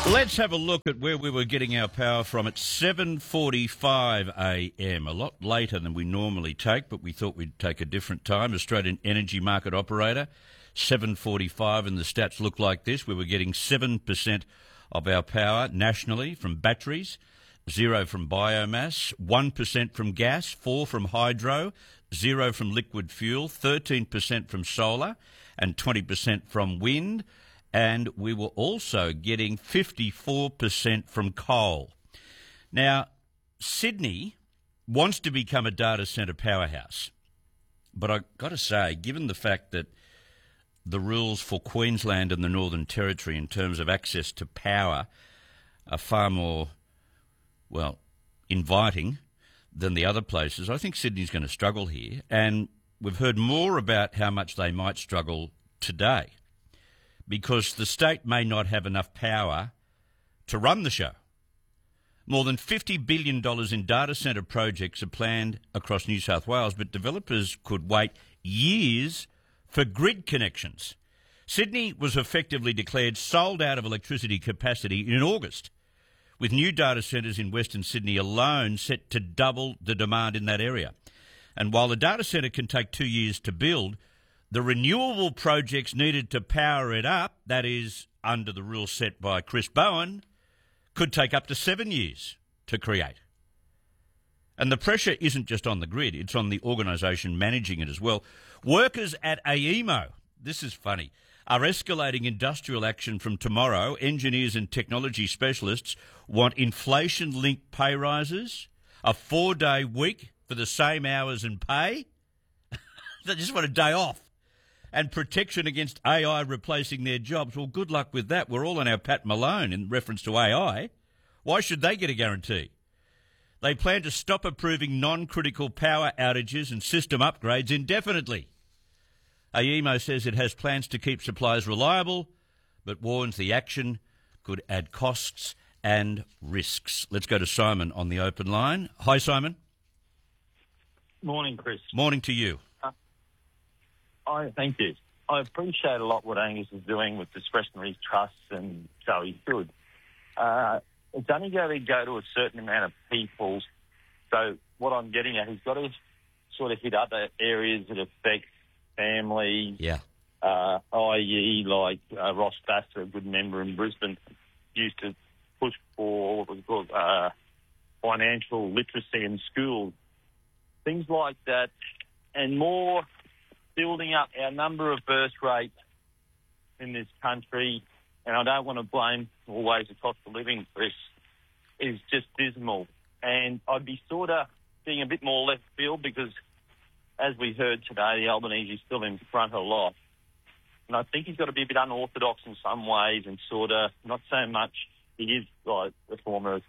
Let's have a look at where we were getting our power from at 7:45 a.m. A lot later than we normally take, but we thought we'd take a different time. Australian Energy Market Operator, 7:45, and the stats look like this. We were getting 7% of our power nationally from batteries, 0 from biomass, 1% from gas, 4 from hydro, 0 from liquid fuel, 13% from solar, and 20% from wind. And we were also getting 54% from coal. Now, Sydney wants to become a data centre powerhouse. But I've got to say, given the fact that the rules for Queensland and the Northern Territory in terms of access to power are far more, well, inviting than the other places, I think Sydney's going to struggle here. And we've heard more about how much they might struggle today, because the state may not have enough power to run the show. More than $50 billion in data centre projects are planned across New South Wales, but developers could wait years for grid connections. Sydney was effectively declared sold out of electricity capacity in August, with new data centres in Western Sydney alone set to double the demand in that area. And while the data centre can take 2 years to build, the renewable projects needed to power it up, that is, under the rules set by Chris Bowen, could take up to 7 years to create. And the pressure isn't just on the grid, it's on the organisation managing it as well. Workers at AEMO, this is funny, are escalating industrial action from tomorrow. Engineers and technology specialists want inflation-linked pay rises, a 4-day week for the same hours and pay. They just want a day off. And protection against AI replacing their jobs. Well, good luck with that. We're all on our Pat Malone in reference to AI. Why should they get a guarantee? They plan to stop approving non-critical power outages and system upgrades indefinitely. AEMO says it has plans to keep supplies reliable, but warns the action could add costs and risks. Let's go to Simon on the open line. Hi, Simon. Morning, Chris. Morning to you. Thank you. I appreciate a lot what Angus is doing with discretionary trusts, and so he's good. It's only going to go to a certain amount of people. So what I'm getting at, he's got to sort of hit other areas that affect families. Yeah. I.e., like Ross Baster, a good member in Brisbane, used to push for what was called financial literacy in schools, things like that, and more building up our number of birth rates in this country, and I don't want to blame always the cost of living, Chris, is just dismal. And I'd be sort of being a bit more left field because, as we heard today, the Albanese is still in front a lot. And I think he's got to be a bit unorthodox in some ways and sort of not so much, he is like the former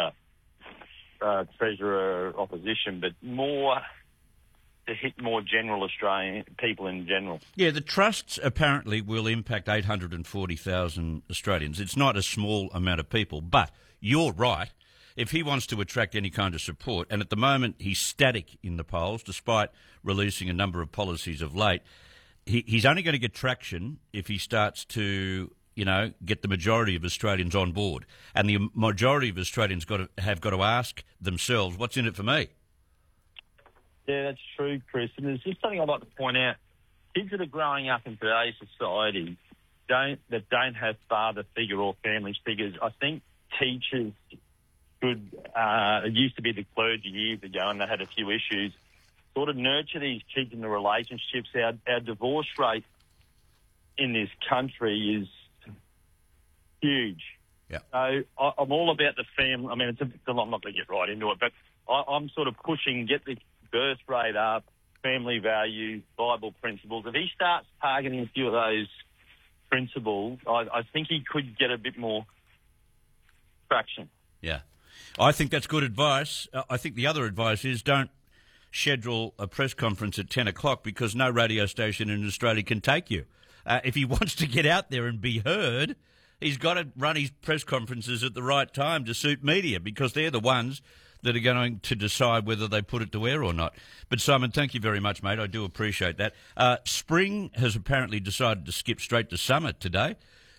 Treasurer opposition, but more to hit more general Australian people in general. Yeah, the trusts apparently will impact 840,000 Australians. It's not a small amount of people, but you're right. If he wants to attract any kind of support, and at the moment he's static in the polls, despite releasing a number of policies of late, he's only going to get traction if he starts to, get the majority of Australians on board. And the majority of Australians have got to ask themselves, what's in it for me? Yeah, that's true, Chris. And there's just something I'd like to point out. Kids that are growing up in today's society that don't have father figure or family figures, I think teachers should, it used to be the clergy years ago and they had a few issues, sort of nurture these kids in the relationships. Our divorce rate in this country is huge. Yeah. So I'm all about the family. I mean, I'm not going to get right into it, but I'm sort of pushing, get the birth rate up, family values, Bible principles. If he starts targeting a few of those principles, I think he could get a bit more traction. Yeah. I think that's good advice. I think the other advice is don't schedule a press conference at 10 o'clock because no radio station in Australia can take you. If he wants to get out there and be heard, he's got to run his press conferences at the right time to suit media because they're the ones that are going to decide whether they put it to air or not. But, Simon, thank you very much, mate. I do appreciate that. Spring has apparently decided to skip straight to summer today.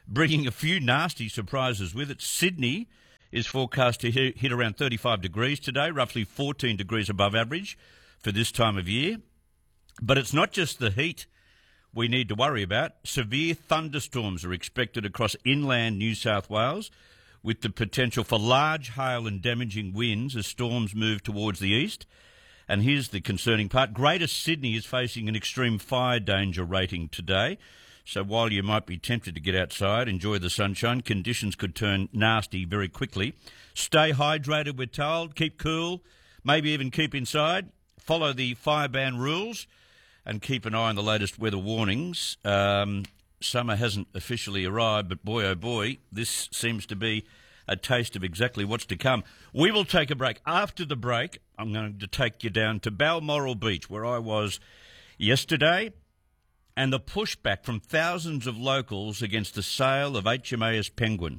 bringing a few nasty surprises with it. Sydney is forecast to hit around 35 degrees today, roughly 14 degrees above average for this time of year. But it's not just the heat we need to worry about. Severe thunderstorms are expected across inland New South Wales, with the potential for large hail and damaging winds as storms move towards the east. And here's the concerning part. Greater Sydney is facing an extreme fire danger rating today. So while you might be tempted to get outside, enjoy the sunshine, conditions could turn nasty very quickly. Stay hydrated, we're told. Keep cool. Maybe even keep inside. Follow the fire ban rules and keep an eye on the latest weather warnings. Summer hasn't officially arrived, but boy, oh boy, this seems to be a taste of exactly what's to come. We will take a break. After the break, I'm going to take you down to Balmoral Beach, where I was yesterday, and the pushback from thousands of locals against the sale of HMAS Penguin.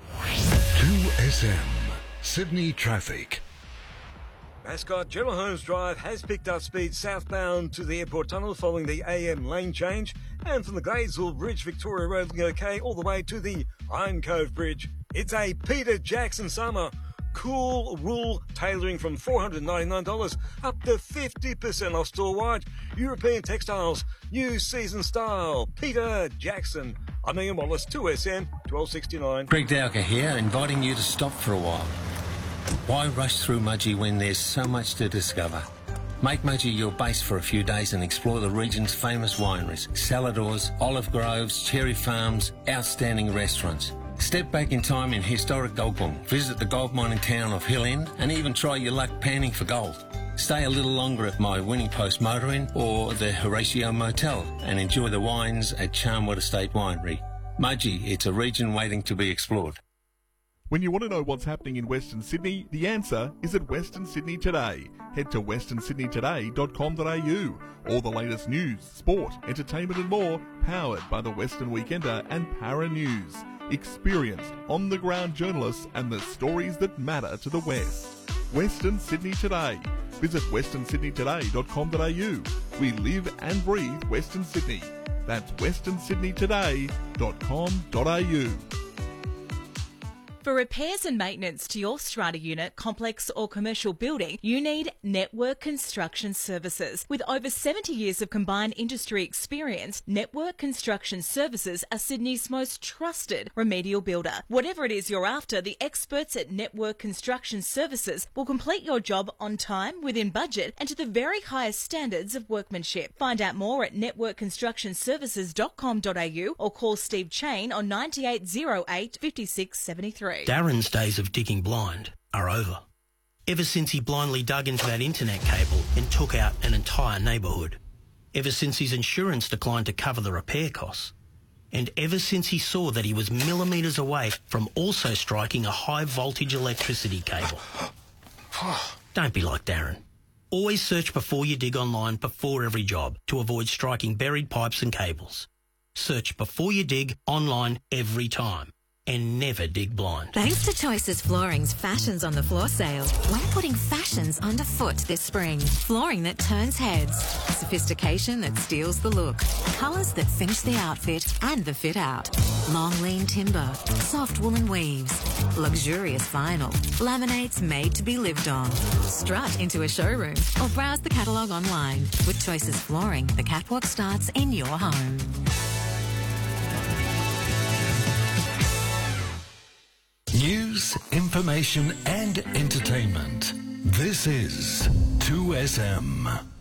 2SM, Sydney traffic. Mascot General Holmes Drive has picked up speed southbound to the airport tunnel following the AM lane change, and from the Gladesville Bridge, Victoria Road looking okay all the way to the Iron Cove Bridge. It's a Peter Jackson summer. Cool wool tailoring from $499 up to 50% off store-wide. European textiles, new season style. Peter Jackson. I'm Ian Wallace, 2SM 1269. Greg Dowker here, inviting you to stop for a while. Why rush through Mudgee when there's so much to discover? Make Mudgee your base for a few days and explore the region's famous wineries, Saladors, olive groves, cherry farms, outstanding restaurants. Step back in time in historic Goldbung, visit the gold mining town of Hill End, and even try your luck panning for gold. Stay a little longer at my Winning Post Motor Inn or the Horatio Motel and enjoy the wines at Charnwood Estate Winery. Mudgee, it's a region waiting to be explored. When you want to know what's happening in Western Sydney, the answer is at Western Sydney Today. Head to westernsydneytoday.com.au. All the latest news, sport, entertainment and more, powered by the Western Weekender and Para News. Experienced, on-the-ground journalists and the stories that matter to the West. Western Sydney Today. Visit westernsydneytoday.com.au. We live and breathe Western Sydney. That's westernsydneytoday.com.au. For repairs and maintenance to your strata unit, complex or commercial building, you need Network Construction Services. With over 70 years of combined industry experience, Network Construction Services are Sydney's most trusted remedial builder. Whatever it is you're after, the experts at Network Construction Services will complete your job on time, within budget, and to the very highest standards of workmanship. Find out more at networkconstructionservices.com.au or call Steve Chain on 9808 5673. Darren's days of digging blind are over. Ever since he blindly dug into that internet cable and took out an entire neighbourhood. Ever since his insurance declined to cover the repair costs. And ever since he saw that he was millimetres away from also striking a high voltage electricity cable. Don't be like Darren. Always search before you dig online before every job to avoid striking buried pipes and cables. Search before you dig online every time. And never dig blind. Thanks to Choices Flooring's Fashions on the Floor sale, we're putting fashions underfoot this spring. Flooring that turns heads, sophistication that steals the look, colours that finish the outfit and the fit out. Long lean timber, soft woolen weaves, luxurious vinyl, laminates made to be lived on. Strut into a showroom or browse the catalogue online. With Choices Flooring, the catwalk starts in your home. News, information and entertainment. This is 2SM.